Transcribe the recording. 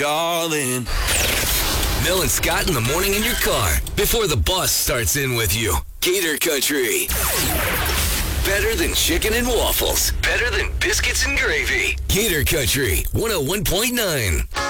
Darling. Mel and Scott in the morning in your car before the boss starts in with you. Gator Country. Better than chicken and waffles. Better than biscuits and gravy. Gator Country 101.9.